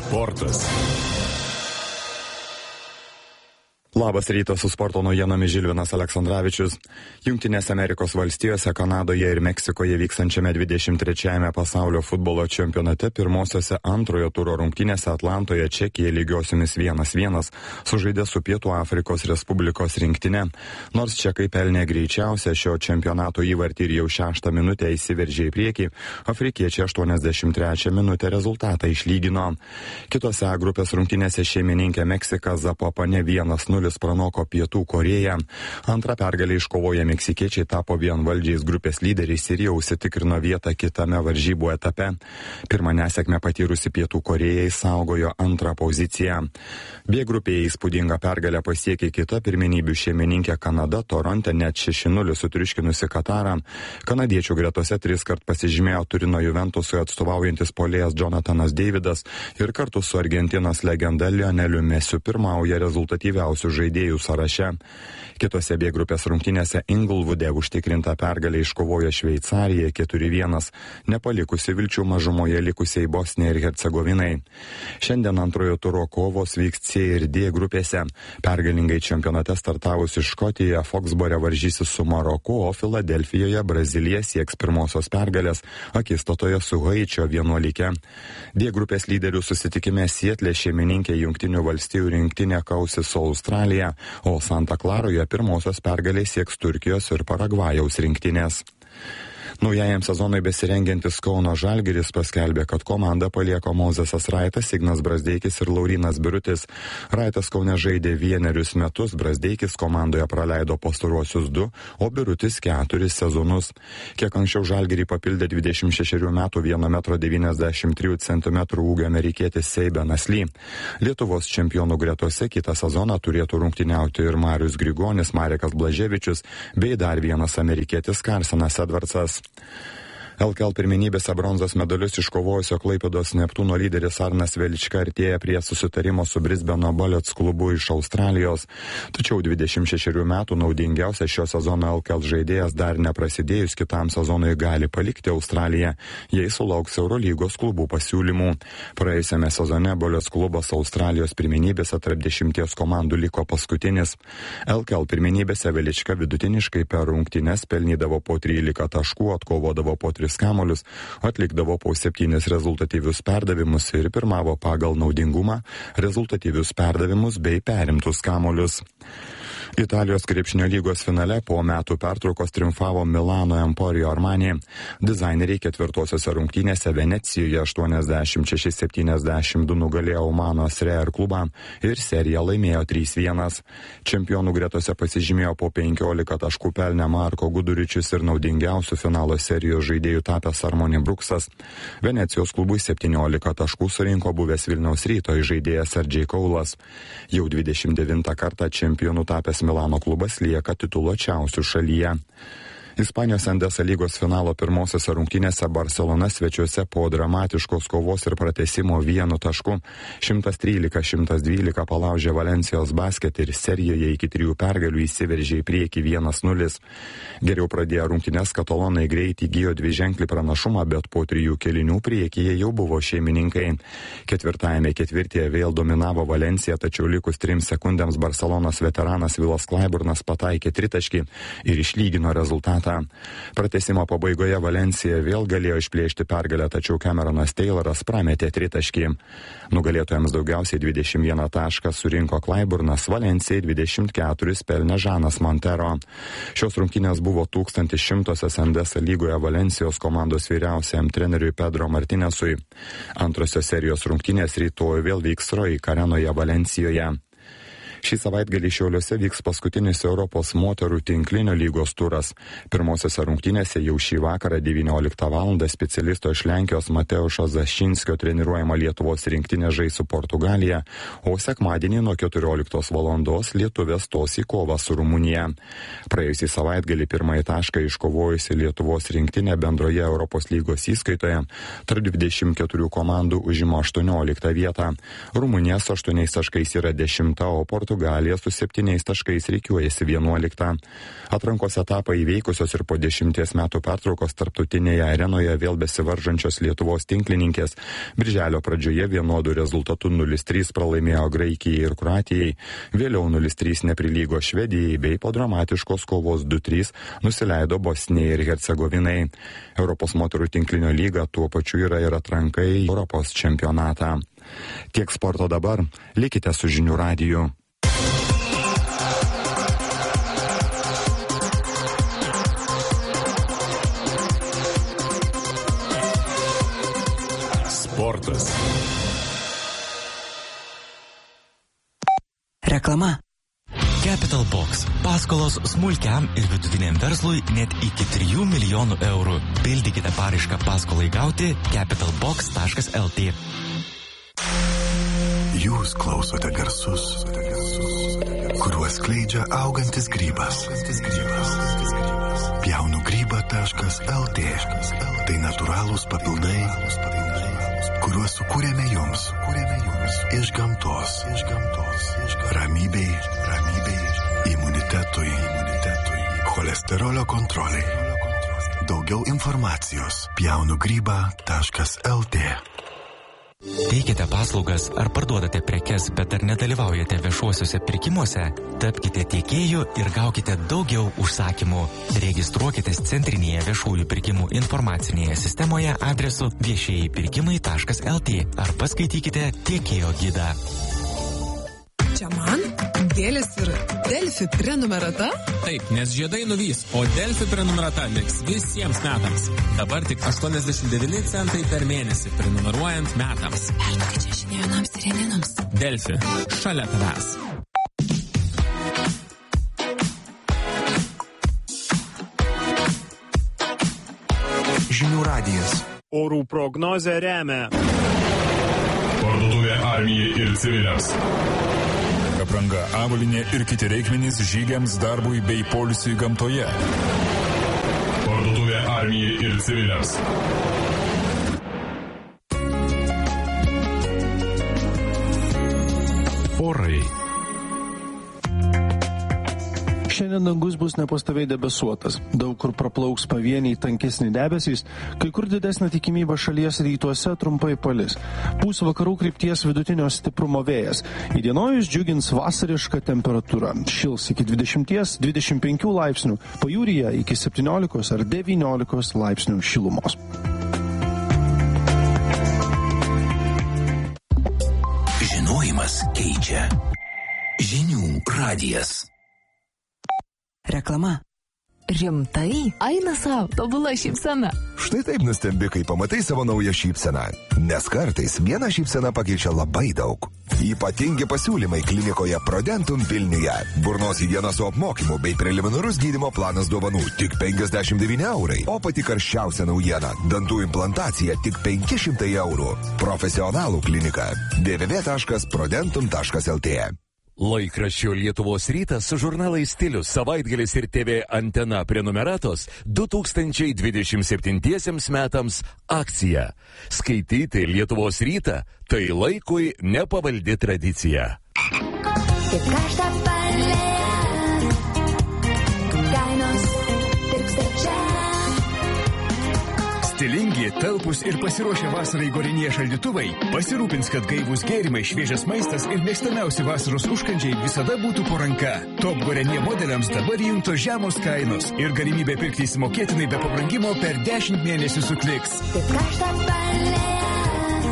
Sportas. Labas rytas, su sporto naujienomis Žilvinas Aleksandravičius. Jungtinėse Amerikos valstijose, Kanadoje ir Meksikoje vykstančiame 23-ame pasaulio futbolo čempionate pirmosiose antrojo turo rungtynėse Atlantoje Čekija lygiosiomis 1-1 sužaidė su Pietų Afrikos Respublikos rinktinė. Nors čekai pelnė greičiausią šio čempionato įvartį ir jau 6 minutę įsiveržė į priekį, afrikiečiai 83 minutę rezultatą išlygino. Kitose grupės rungtynėse šeimininkė Meksika Zapopane 1-0 pranoko Pietų Korėją. Antrą pergalę iškovoję meksikiečiai tapo vienvaldžiais grupės lyderiais ir jau užsitikrino vietą kitame varžybų etape. Pirmą nesėkmę patyrusi Pietų Korėja išsaugojo antrą poziciją. B grupėje įspūdingą pergalę pasiekė kita pirmenybių šeimininkė Kanada, Toronte net 6-0 sutriuškinusi Katarą. Kanadiečių gretose 3 pasižymėjo Turino Juventusui atstovaujantis puolėjas Jonathanas Davidas ir kartu su Argentinos legenda Lioneliu Mesiu pirmauja rezultatyviausių žaidėjų sąraše. Kitose B grupės rungtynėse Inglewoode užtikrintą pergalę iškovojo Šveicarija 4-1, nepalikusi vilčių mažumoje likusiai Bosnijai ir Hercegovinai. Šiandien antrojo turo kovos vyks C ir D grupėse. Pergalingai čempionate startavusi Škotijoje Foxbore varžysis su Maroku, o Filadelfijoje Brazilija sieks pirmosios pergalės akistatoje su Haičio 11. D grupės lyderių susitikime Sietle šeimininkė Jungtinių valstijų rinktinė kausis su Australija, o Santa Klaroje pirmosios pergalės sieks Turkijos ir Paragvajaus rinktinės. Naujajam sezonui besirengiantis Kauno Žalgiris paskelbė, kad komandą palieka Mozesas Raitas, Ignas Brazdeikis ir Laurynas Birutis. Raitas Kaune žaidė 1 metus, Brazdeikis komandoje praleido pastaruosius 2, o Birutis 4 sezonus. Kiek anksčiau Žalgirį papildė 26 metų 1,93 cm ūgio amerikietis Seibenas Lee. Lietuvos čempionų gretose kitą sezoną turėtų rungtyniauti ir Marius Grigonis, Marekas Blaževičius bei dar vienas amerikietis Karsenas Edvardsas. LKL pirmenybėse bronzos medalius iškovojusio Klaipėdos Neptūno lyderis Arnas Velička artėja prie susitarimo su Brisbano Bullets klubu iš Australijos. Tačiau 26 metų naudingiausias šio sezono LKL žaidėjas dar neprasidėjus kitam sezonui gali palikti Australiją, jei sulauks Eurolygos klubų pasiūlymų. Praėjusiame sezone Bullets klubas Australijos pirmenybėse tarp 10 komandų liko paskutinis. LKL pirmenybėse Velička vidutiniškai per rungtynes pelnydavo po 13 taškų, atkovodavo po 3 kamuolius, atlikdavo po 7 rezultatyvius perdavimus ir pirmavo pagal naudingumą, rezultatyvius perdavimus bei perimtus kamuolius. Italijos krepšinio lygos finale po metų pertraukos triumfavo Milano Emporio Armani. Dizaineriai ketvirtosiose rungtynėse Venecijoje 86-72 nugalėjo Umanos Real klubą ir seriją laimėjo 3-1. Čempionų gretose pasižymėjo po 15 taškų pelnę Marko Guduričius ir naudingiausių finalo serijos žaidėjų tapęs Armoni Bruksas. Venecijos klubui 17 taškų surinko buvęs Vilniaus Ryto žaidėjas Sergej Kaulas. Jau 29 kartą čempionų tapęs Milano klubas lieka tituluočiausių šalyje. Ispanijos Endesa lygos finalo pirmosiose rungtynėse Barcelona svečiuose po dramatiškos kovos ir pratęsimo 1 tašku 113-112 palaužė Valencijos Basket ir serijoje iki 3 pergalių įsiveržė į priekį 1-0. Geriau pradėję rungtynes katalonai greit įgijo 2-ženklį pranašumą, bet po 3 kėlinių priekyje jau buvo šeimininkai. Ketvirtajame ketvirtyje vėl dominavo Valencija, tačiau likus 3 sekundėms Barcelonos veteranas Vilas Klaiburnas pataikė tritaškį ir išlygino rezultatą. Pratęsimo pabaigoje Valencija vėl galėjo išplėšti pergalę, tačiau Cameronas Tayloras prametė tritaškį. Nugalėtojams daugiausiai 21 tašką surinko Klaiburnas, Valencijai 24 pelnė Žanas Montero. Šios rungtynės buvo 1100-osios Endesa lygoje Valencijos komandos vyriausiam treneriui Pedro Martinesui. Antrosios serijos rungtynės rytoj vėl vyks Roik arenoje Valencijoje. Šį savaitgalį Šiauliuose vyks paskutinis Europos moterų tinklinio lygos turas. Pirmosiose rungtynėse jau šį vakarą 19 val. Specialisto iš Lenkijos Mateušo Zašinskio treniruojama Lietuvos rinktinė žais su Portugalija, o sekmadienį nuo 14 val. Lietuvė stos į kovą su Rumunija. Praėjusį savaitgalį pirmąjį tašką iškovojusi Lietuvos rinktinė bendroje Europos lygos įskaitoje tarp 24 komandų užima 18 vietą. Rumunija su 8 taškais yra 10, o Portugalija Portugalija su 7 taškais rikiuojasi 11. Atrankos etapą įveikusios ir po 10 metų pertraukos tarptautinėje arenoje vėl besivaržančios Lietuvos tinklininkės birželio pradžioje vienodų rezultatų 0-3 pralaimėjo Graikijai ir Kroatijai, vėliau 0-3 neprilygo Švedijai bei po dramatiškos kovos 2-3 nusileido Bosnijai ir Hercegovinai. Europos moterų tinklinio lyga tuo pačiu yra ir atranka į Europos čempionatą. Tiek sporto dabar, likite su Žinių radiju. Sportas. Reklama. Capital Box. Paskolos smulkiam ir vidutiniam verslui net iki 3 milijonų eurų. Pildykite paraišką paskolai gauti capitalbox.lt. Jūs klausote garsus, kuriuos skleidžia augantis grybas. Pjaunugryba.lt. Tai natūralūs papildai, kuriuos sukūrėme jums iš gamtos. Ramybei, imunitetui, cholesterolio kontroliai. Daugiau informacijos pjaunugryba.lt. Teikite paslaugas ar parduodate prekes, bet ar nedalyvaujate viešuosiuose pirkimuose? Tapkite tiekėju ir gaukite daugiau užsakymų. Registruokitės centrinėje viešųjų pirkimų informacinėje sistemoje adresu viešieji-pirkimai.lt ar paskaitykite tiekėjo gidą. Čia man gėlės ir Delfi prenumerata? Taip, nes žiedai nuvys, o Delfi prenumerata liks visiems metams. Dabar tik 89 centai per mėnesį prenumeruojant metams. Perduokit čia žinia jaunams ir janinams. Delfi, šalia tavęs. Žinių radijas. Orų prognozę remia Parduotuvė armijai ir civiliams. Apranga, avalynė ir kiti reikmenys žygiams, darbui bei poilsiui gamtoje. Parduotuvė armijai ir civiliams. Orai. Šiandien dangus bus nepastoviai debesuotas. Daug kur praplauks pavieniai tankesni debesys, kai kur didesnė tikimybė šalies rytuose trumpai palis. Pūs vakarų krypties vidutinio stiprumo vėjas. Įdienojus džiugins vasariška temperatūra. Šils iki 20-25 laipsnių, pajūryje iki 17 ar 19 laipsnių šilumos. Žinojimas keičia. Žinių radijas. Reklama. Rimtai? Eina savo, tobula šypsena. Štai taip nustembi, kai pamatai savo naują šypseną. Nes kartais viena šypsena pakeičia labai daug. Ypatingi pasiūlymai klinikoje Prodentum Vilniuje. Burnos higiena su apmokymu bei preliminarus gydymo planas dovanų tik 59 eurai. O pati karščiausia naujiena – dantų implantacija tik 500 eurų. Profesionalų klinika www.prodentum.lt. Laikraščio Lietuvos rytas su žurnalais Stilius, Savaitgalis ir TV Antena prenumeratos 2027 metams akcija. Skaityti Lietuvos rytą – tai laikui nepavaldi tradicija. Kaip karštą palėją, kainos tirpsta čia. Stilingi, talpus ir pasiruošę vasarai Gorenje šaldytuvai pasirūpins, kad gaivus gėrimai, šviežias maistas ir mėgstamiausi vasaros užkandžiai visada būtų po ranka. Top Gorenje modeliams dabar įjungtos žemos kainos ir galimybė pirkti įsimokėtinai be pabrangimo per 10 mėnesių sukliks. Kaip karštą palėją.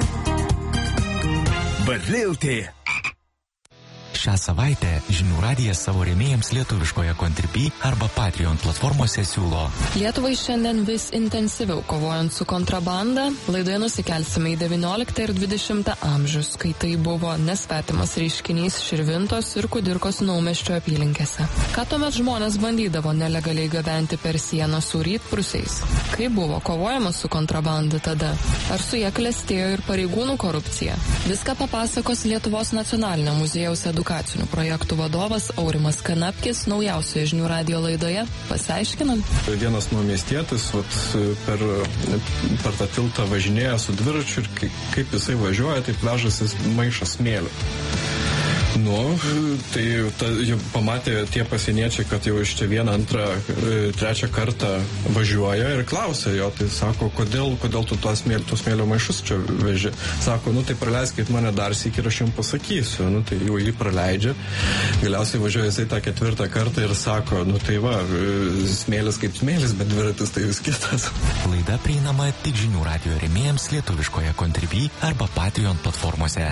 Barlėltė. Šią savaitę Žinių radijas savo rėmėjams lietuviškoje Contribui arba Patreon platformose siūlo. Lietuvai šiandien vis intensyviau kovojant su kontrabanda, laidoje nusikelsime į 19 ir 20 amžius, kai tai buvo nesvetimas reiškinys Širvintos ir Kudirkos Naumiesčio apylinkėse. Ką tuomet žmonės bandydavo nelegaliai gabenti per sieną su rytprūsiais? Kaip buvo kovojama su kontrabanda tada? Ar su ja klestėjo ir pareigūnų korupcija? Viską papasakos Lietuvos nacionalinio muziejaus edukacinių projektų vadovas Aurimas Kanapkis naujausioje Žinių radijo laidoje. Pasiaiškinam. Vienas naumiestietis per tą tiltą važinėja su dviračiu ir kaip jisai važiuoja, tai pležas jis maišą smėlio. Tai jau pamatė tie pasieniečiai, kad jau iš čia vieną, antrą, trečią kartą važiuoja ir klausia jo, tai sako, kodėl tu tos smėlio maišus čia veži. Sako, tai praleiskit mane dar sykį ir aš jums pasakysiu. Tai jau jį praleidžia. Galiausiai važiuoja jisai tą ketvirtą kartą ir sako, tai va, smėlis kaip smėlis, bet dviratis tai vis kitas. Laida prieinama tik žinių radijo rėmėjams lietuviškoje Contribui arba Patreon platformose.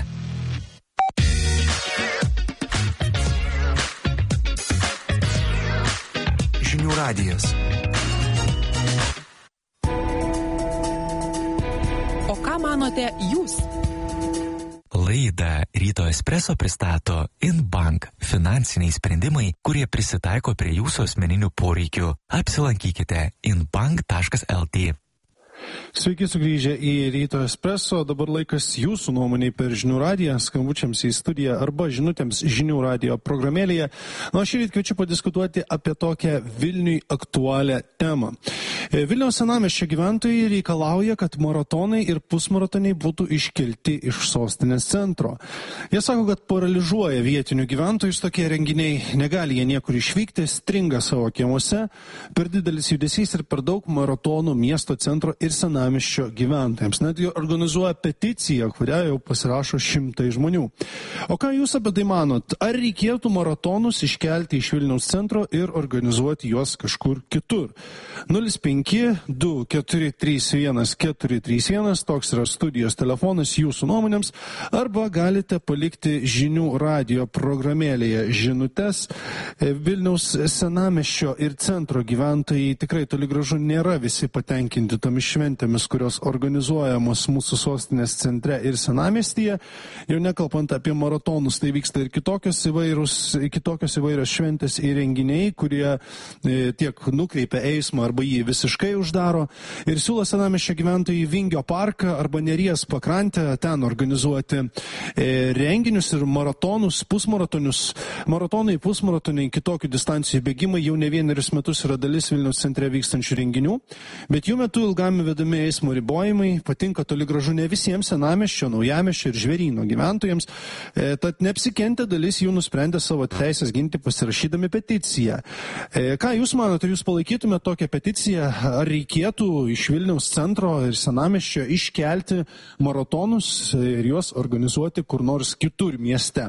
Žinių radijas. O ką manote jūs? Laidą Ryto Espresso pristato InBank – finansiniai sprendimai, kurie prisitaiko prie jūsų asmeninių poreikių. Apsilankykite inbank.lt. Sveiki sugrįžę į Ryto Espresso, dabar laikas jūsų nuomoniai per žinių radiją, skambučiams į studiją arba žinutėms žinių radijo programėlėje. Šį rytą kviečiu padiskutuoti apie tokią Vilniui aktualią temą. Vilniaus senamiesčio gyventojai reikalauja, kad maratonai ir pusmaratoniai būtų iškelti iš sostinės centro. Jie sako, kad paralyžuoja vietinių gyventojus tokie renginiai, negali jie niekur išvykti, stringa savo kiemuose, per didelis judesys ir per daug maratonų miesto centro ir senamiesčio gyventojams. Netgi organizuoja peticiją, kurią jau pasirašo 100 žmonių. O ką jūs apie tai manot? Ar reikėtų maratonus iškelti iš Vilniaus centro ir organizuoti juos kažkur kitur? 052431 toks yra studijos telefonas jūsų nuomonėms, arba galite palikti žinių radijo programėlėje žinutes. Vilniaus senamiesčio ir centro gyventojai tikrai toli gražu nėra visi patenkinti tomis šventėmis, kurios organizuojamos mūsų sostinės centre ir senamiestyje. Jau nekalbant apie maratonus, tai vyksta ir kitokios įvairios šventės ir renginiai, kurie tiek nukreipia eismą arba jį visiškai uždaro. Ir siūlo senamiesčio gyventojai Vingio parką arba Neries pakrantę ten organizuoti renginius ir maratonus, pusmaratonius. Maratonai, pusmaratoniai, kitokių distancijų bėgimai jau ne vienerius metus yra dalis Vilniaus centre vykstančių renginių, bet jų metu ilgam vedami eismo ribojimai patinka toli gražu ne visiems senamiesčio, naujamiesčio ir Žvėryno gyventojams, tad neapsikentę dalis jų nusprendė savo teisės ginti pasirašydami peticiją. Ką jūs manote, ar jūs palaikytumėte tokią peticiją, ar reikėtų iš Vilniaus centro ir senamiesčio iškelti maratonus ir juos organizuoti kur nors kitur mieste?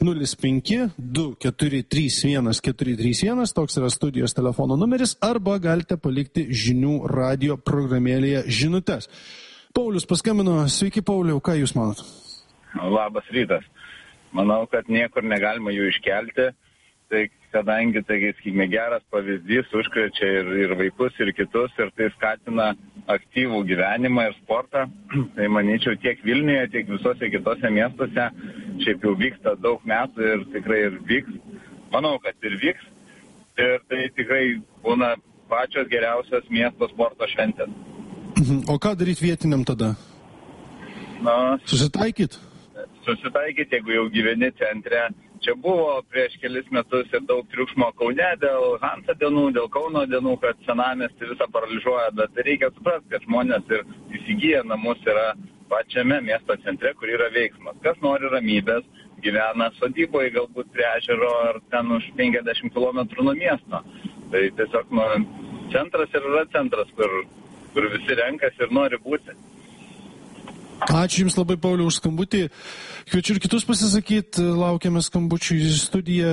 052431 toks yra studijos telefono numeris, arba galite palikti žinių radijo programėlėje žinutes. Paulius paskambino. Sveiki, Pauliau, ką jūs manot? Labas rytas. Manau, kad niekur negalima jų iškelti, tai kadangi, sakykime, geras pavyzdys užkrečia ir vaikus, ir kitus, ir tai skatina aktyvų gyvenimą ir sportą, tai manyčiau tiek Vilniuje, tiek visose kitose miestuose šiaip jau vyksta daug metų ir tikrai ir vyks. Manau, kad ir vyks, ir tai tikrai būna pačios geriausios miesto sporto šventės. O ką daryti vietiniam tada? Susitaikyt? Susitaikyt, jeigu jau gyveni centre. Čia buvo prieš kelis metus ir daug triukšmo Kaune dėl Hansa dienų, dėl Kauno dienų, kad senamiestį visą paralyžuoja, bet reikia suprasti, kad žmonės ir įsigyja namus yra pačiame miesto centre, kur yra veiksmas. Kas nori ramybės, gyvena sodyboje, galbūt prie ežero ar ten už 50 km nuo miesto. Tai tiesiog centras ir yra centras, kur visi renkasi ir nori būti. Ačiū Jums labai, Pauliau, už skambutį. Kviečiu ir kitus pasisakyti. Laukiame skambučių į studiją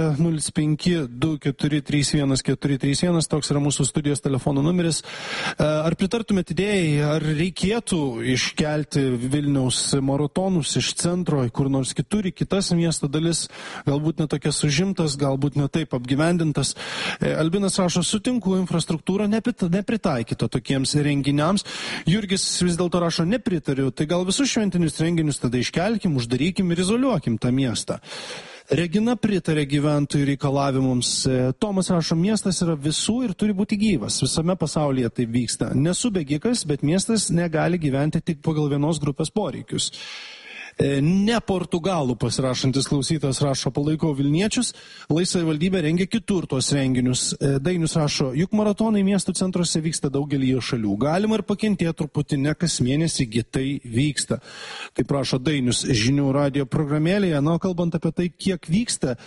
052431 toks yra mūsų studijos telefono numeris. Ar pritartumėte idėjai, ar reikėtų iškelti Vilniaus maratonus iš centro į kur nors kitur, į kitas miesto dalis, galbūt netokias užimtas, galbūt netaip apgyvendintas? Albinas rašo, sutinku, infrastruktūra nepritaikyta tokiems renginiams. Jurgis vis dėlto rašo, nepritariu, tai gal visus šventinius renginius tada iškelkim, uždarykim ir izoliuokim tą miestą. Regina pritarė gyventojų reikalavimams. Tomas rašo, miestas yra visų ir turi būti gyvas. Visame pasaulyje tai vyksta. Nesu bėgikas, bet miestas negali gyventi tik pagal vienos grupės poreikius. Ne portugalų pasirašantis klausytojas rašo, palaikau Vilniečius, savivaldybė rengia kitur tuos renginius. Dainius rašo, juk maratonai miestų centruose vyksta daugelį šalių. Galima ir pakentėti truputį, ne kas mėnesį, tai vyksta. Taip rašo Dainius žinių radijo programėlėje. Na, kalbant apie tai, kiek vyksta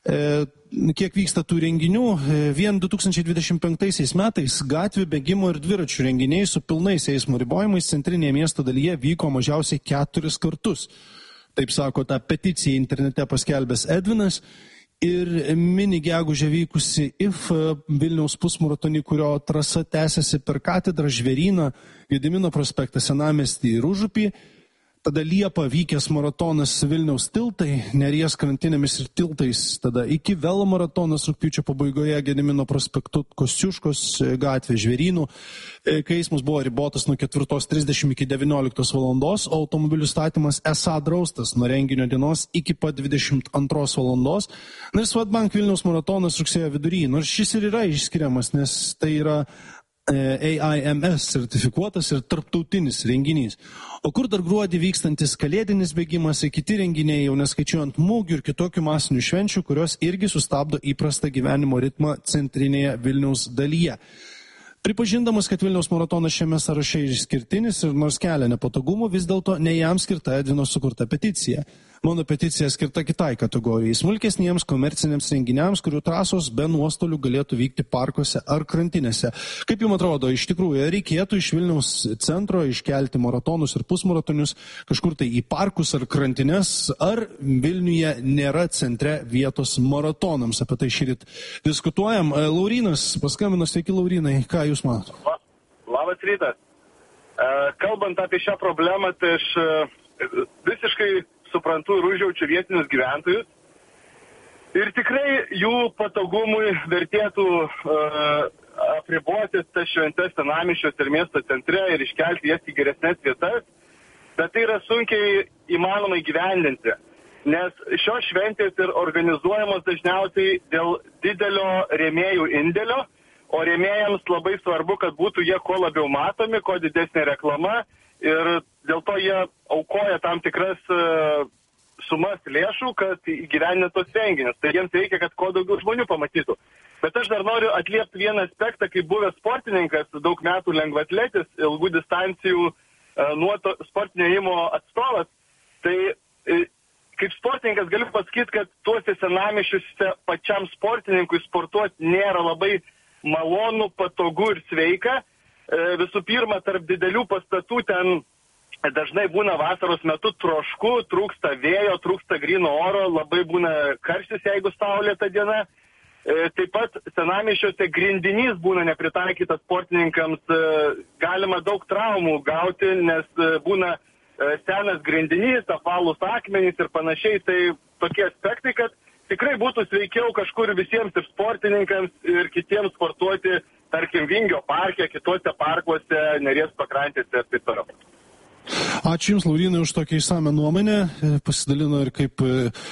tų renginių, vien 2025 metais gatvių, bėgimo ir dviračių renginiai su pilnais eismo ribojimais centrinėje miesto dalyje vyko mažiausiai 4 kartus. Taip sako tą peticiją internete paskelbęs Edvinas. Ir mini gegužę vykusi IF Vilniaus pusmaratonį, kurio trasa tęsiasi per Katedrą, Žvėryną, Gedimino prospektą, Senamiestį ir Užupį. Tada Liepą vykęs maratonas Vilniaus tiltai, Neries krantinėmis ir tiltais, tada iki velo maratonas rugpjūčio pabaigoje Gedimino prospektu, Kosciuškos gatvė, Žvėrynų, kai eismas buvo ribotas nuo 4:30 iki 19 valandos, o automobilių statymas esą draustas nuo renginio dienos iki pat 22 valandos. Na ir Swedbank Vilniaus maratonas rugsėjo vidury, nors šis ir yra išskiriamas, nes tai yra AIMS sertifikuotas ir tarptautinis renginys. O kur dar gruodį vykstantis kalėdinis bėgimas ir kiti renginiai, jau neskaičiuojant mūgių ir kitokių masinių švenčių, kurios irgi sustabdo įprastą gyvenimo ritmą centrinėje Vilniaus dalyje. Pripažindamas, kad Vilniaus maratonas šiame sąraše išskirtinis ir nors kelia nepatogumų, vis dėlto ne jam skirta Edvino sukurta peticija. Mano peticija skirta kitai kategorijai, smulkesniems komerciniams renginiams, kurių trasos be nuostolių galėtų vykti parkuose ar krantinėse. Kaip jums atrodo, iš tikrųjų, reikėtų iš Vilniaus centro iškelti maratonus ir pusmaratonius kažkur tai į parkus ar krantines, ar Vilniuje nėra centre vietos maratonams? Apie tai šįryt diskutuojam. Laurynas paskambino, sveiki Laurynai, ką jūs matote? Labas rytas. Kalbant apie šią problemą, tai aš visiškai suprantu ir užjaučiu vietinius gyventojus. Ir tikrai jų patogumui vertėtų apriboti tas šventes senamiesčiuose ir miesto centre ir iškelti jas į geresnės vietas, bet tai yra sunkiai įmanoma įgyvendinti. Nes šios šventės ir organizuojamos dažniausiai dėl didelio rėmėjų indėlio, o rėmėjams labai svarbu, kad būtų jie kuo labiau matomi, kuo didesnė reklama ir dėl to jie aukoja tam tikras sumas lėšų, kad įgyvendintų tos renginius. Tai jiems reikia, kad kuo daugiau žmonių pamatytų. Bet aš dar noriu atliepti vieną aspektą, kaip buvęs sportininkas, daug metų lengvaatletis, ilgų distancijų sportinio ėjimo atstovas. Tai kaip sportininkas galiu pasakyti, kad tuose senamiesčiuose pačiam sportininkui sportuoti nėra labai malonu, patogu ir sveika. Visų pirma, tarp didelių pastatų ten dažnai būna vasaros metu trošku, trūksta vėjo, trūksta gryno oro, labai būna karštis, jeigu saulėta diena. Taip pat senamiesčiuose grindinys būna nepritaikytas sportininkams, galima daug traumų gauti, nes būna senas grindinys, apvalūs akmenys ir panašiai. Tai tokie aspektai, kad tikrai būtų sveikiau kažkur visiems ir sportininkams ir kitiems sportuoti, tarkim, Vingio parke, kitose parkuose, Neries pakrantėse ir taip toliau. Ačiū Jums, Laurynai, už tokią išsame nuomonę. Pasidalino ir kaip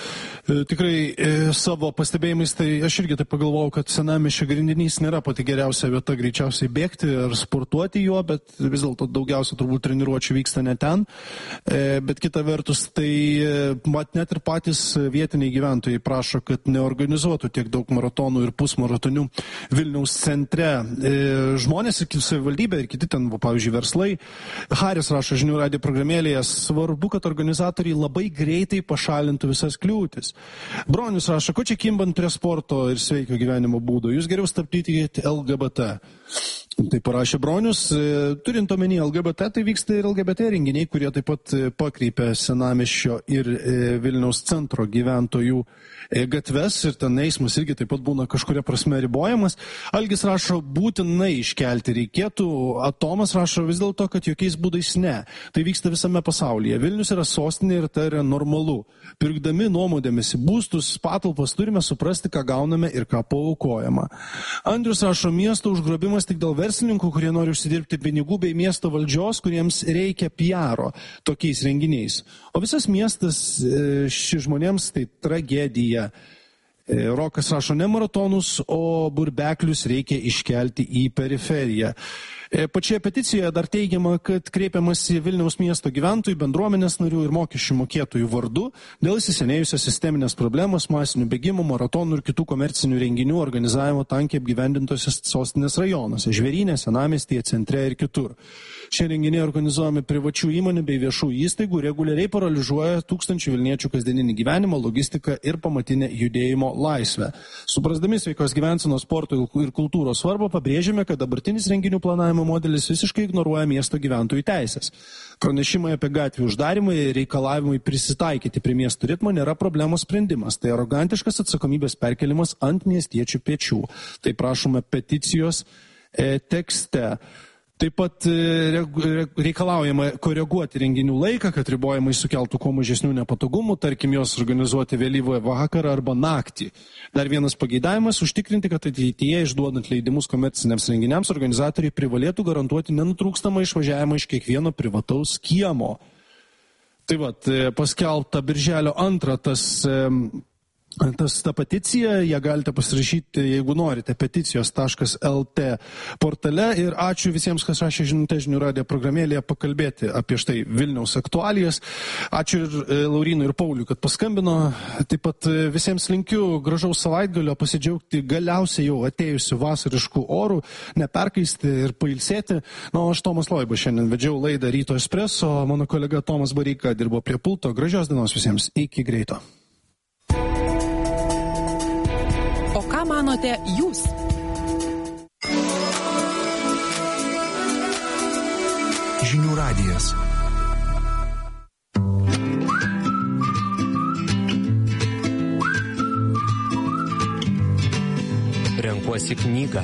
tikrai savo pastebėjimais, tai aš irgi taip pagalvojau, kad senamiesčio grindinys nėra pati geriausia vieta greičiausiai bėgti ar sportuoti juo, bet vis dėlto daugiausia turbūt treniruočių vyksta ne ten. Bet kita vertus, tai net ir patys vietiniai gyventojai prašo, kad neorganizuotų tiek daug maratonų ir pusmaratonių Vilniaus centre. Žmonės ir savivaldybė ir kiti ten, pavyzdžiui, verslai. Haris rašo žinių radijo programėlėje, svarbu, kad organizatoriai labai greitai pašalintų visas kliūtis. Bronius rašo, ko čia kimbant prie sporto ir sveiko gyvenimo būdo, jūs geriau stabdykite LGBT. Tai parašė Bronius, turint omeny LGBT, tai vyksta ir LGBT renginiai, kurie taip pat pakreipia senamiesčio ir Vilniaus centro gyventojų gatves ir ten eismas irgi taip pat būna kažkuria prasme ribojamas. Algis rašo, būtinai iškelti reikėtų, Atomas rašo vis dėlto, kad jokiais būdais ne. Tai vyksta visame pasaulyje. Vilnius yra sostinė ir tai yra normalu. Pirkdami, nuomodėmėsi būstus, patalpas turime suprasti, ką gauname ir ką paaukojama. Andrius rašo, miesto užgrobimas tik dėl verslininkų, kurie nori užsidirbti pinigų, bei miesto valdžios, kuriems reikia PR-o tokiais renginiais. O visas miestas ši žmonėms tai tragedija. Rokas rašo, ne maratonus, o burbeklius reikia iškelti į periferiją. Pačioje peticijoje dar teigiama, kad kreipiamasi Vilniaus miesto gyventojų, bendruomenės narių ir mokesčių mokėtojų vardu dėl įsisenėjusios sisteminės problemos, masinių bėgimų, maratonų ir kitų komercinių renginių organizavimo tankiai apgyvendintose sostinės rajonuose, Žvėryne, Senamiestyje, centre ir kitur. Šie renginiai organizuojami privačių įmonių bei viešų įstaigų, reguliariai paralyžuoja tūkstančių vilniečių kasdieninį gyvenimą, logistiką ir pamatinę judėjimo laisvę. Suprasdami sveikos gyvensenos, sporto ir kultūros svarbą, pabrėžėme, kad dabartinis renginių planavimo modelis visiškai ignoruoja miesto gyventojų teisės. Pranešimai apie gatvių uždarimą ir reikalavimai prisitaikyti prie miestų ritmo nėra problemos sprendimas. Tai arogantiškas atsakomybės perkelimas ant miestiečių pečių. Tai prašome peticijos tekste. Taip pat reikalaujama koreguoti renginių laiką, kad ribojimai sukeltų kuo mažesnių nepatogumų, tarkim jos organizuoti vėlyvą vakarą arba naktį. Dar vienas pageidavimas - užtikrinti, kad ateityje išduodant leidimus komerciniams renginiams organizatoriai privalėtų garantuoti nenutrūkstamą išvažiavimą iš kiekvieno privataus kiemo. Tai paskelbta birželio 2 ta peticija, ją galite pasirašyti, jeigu norite, peticijos.lt portale. Ir ačiū visiems, kas rašė žinutę žinių radijo programėlėje pakalbėti apie štai Vilniaus aktualijas. Ačiū ir Laurinui ir Pauliui, kad paskambino. Taip pat visiems linkiu gražaus savaitgalio, pasidžiaugti galiausiai jau atėjusių vasariškų orų, neperkaisti ir pailsėti. O aš Tomas Loiba šiandien vedžiau laidą Ryto Espresso, mano kolega Tomas Bareika dirbo prie pulto. Gražios dienos visiems, iki greito. O ką manote jūs? Žinių radijas. Renkuosi knygą.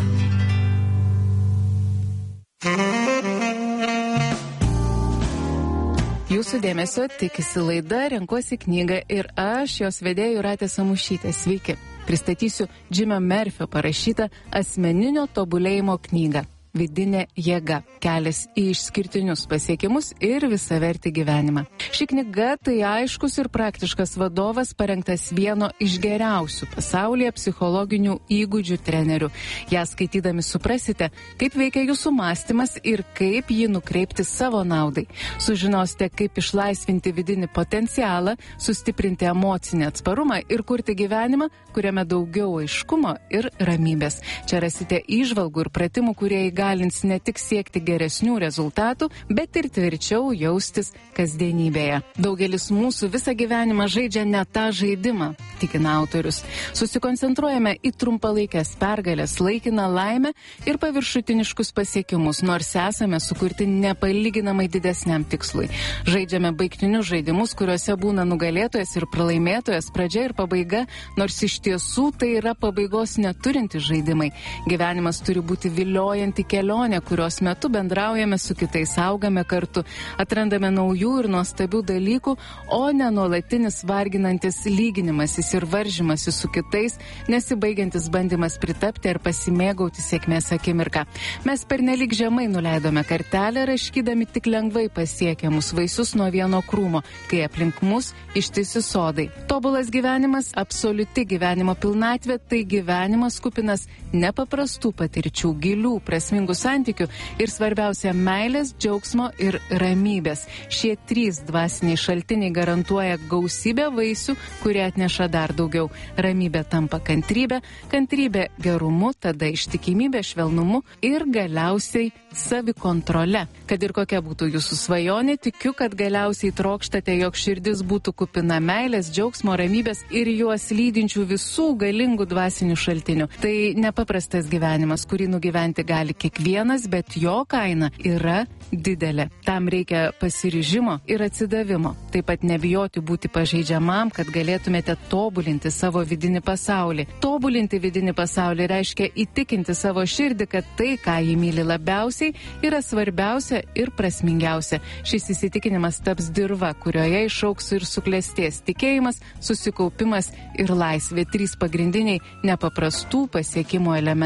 Jūsų dėmesio tikisi laida Renkuosi knygą ir aš, jos vedėja Jūratė Samušytė. Sveiki. Pristatysiu Jimio Murphyo parašytą asmeninio tobulėjimo knygą Vidinė jėga. Kelias į išskirtinius pasiekimus ir visavertį gyvenimą. Ši knyga tai aiškus ir praktiškas vadovas parengtas vieno iš geriausių pasaulyje psichologinių įgūdžių trenerių. Ją skaitydami suprasite, kaip veikia jūsų mąstymas ir kaip jį nukreipti savo naudai. Sužinosite, kaip išlaisvinti vidinį potencialą, sustiprinti emocinį atsparumą ir kurti gyvenimą, kuriame daugiau aiškumo ir ramybės. Čia rasite įžvalgų ir pratimų, kurie įgalins ne tik siekti geresnių rezultatų, bet ir tvirčiau jaustis kasdienybėje. Daugelis mūsų visą gyvenimą žaidžia ne tą žaidimą, tikina autorius. Susikoncentruojame į trumpalaikės pergalės, laikiną laimę ir paviršutiniškus pasiekimus, nors esame sukurti nepalyginamai didesniam tikslui. Žaidžiame baigtinius žaidimus, kuriuose būna nugalėtojas ir pralaimėtojas, pradžia ir pabaiga, nors iš tiesų tai yra pabaigos neturinti žaidimai. Gyvenimas turi būti viliojanti kelionė, kurios metu bendraujame su kitais, augame kartu, atrandame naujų ir nuostabių dalykų, o ne nuolatinis varginantis lyginimasis ir varžymasis su kitais, nesibaigiantis bandymas pritapti ar pasimėgauti sėkmės akimirką. Mes pernelyg žemai nuleidome kartelę, raškydami tik lengvai pasiekiamus vaisius nuo vieno krūmo, kai aplink mus ištisi sodai. Tobulas gyvenimas, absoliuti gyvenimo pilnatvė, tai gyvenimas kupinas nepaprastų patirčių, gilių, prasmingų santykių ir svarbiausia meilės, džiaugsmo ir ramybės. Šie 3 dvasiniai šaltiniai garantuoja gausybę vaisių, kurie atneša dar daugiau. Ramybė tampa kantrybė, kantrybė gerumu, tada ištikimybė, švelnumu ir galiausiai savikontrole. Kad ir kokia būtų jūsų svajonė, tikiu, kad galiausiai trokštate, jog širdis būtų kupina meilės, džiaugsmo, ramybės ir juos lydinčių visų galingų dvasinių šaltinių. Tai nepaprastas gyvenimas, kurį nugyventi gali kiekvienas, bet jo kaina yra didelė. Tam reikia pasiryžimo ir atsidavimo. Taip pat nebijoti būti pažeidžiamam, kad galėtumėte tobulinti savo vidinį pasaulį. Tobulinti vidinį pasaulį reiškia įtikinti savo širdį, kad tai, ką jį myli labiausiai, yra svarbiausia ir prasmingiausia. Šis įsitikinimas taps dirva, kurioje išaugs ir suklestės tikėjimas, susikaupimas ir laisvė. 3 pagrindiniai nepaprastų pasiekimų elementai.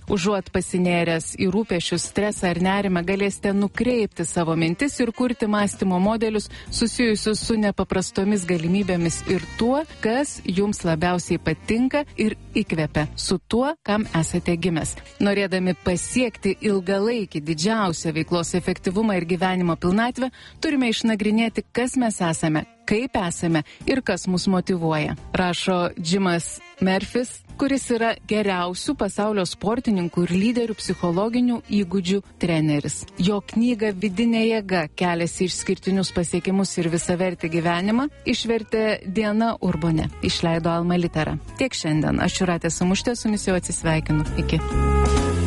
Užuot pasinėręs į rūpesčius, stresą ar nerimą, galėsite nukreipti savo mintis ir kurti mąstymo modelius susijusius su nepaprastomis galimybėmis ir tuo, kas jums labiausiai patinka ir įkvepia, su tuo, kam esate gimęs. Norėdami pasiekti ilgalaikį didžiausią veiklos efektyvumą ir gyvenimo pilnatvę, turime išnagrinėti, kas mes esame, kaip esame ir kas mus motyvuoja. Rašo Jimas Murphys, kuris yra geriausių pasaulio sportininkų ir lyderių psichologinių įgūdžių treneris. Jo knyga Vidinė jėga kelias į išskirtinius pasiekimus ir visavertį gyvenimą išvertė Diana Urbonė. Išleido Alma Litera. Tiek šiandien. Aš Jūratė Samušytė, su jumis jau atsisveikinu. Iki.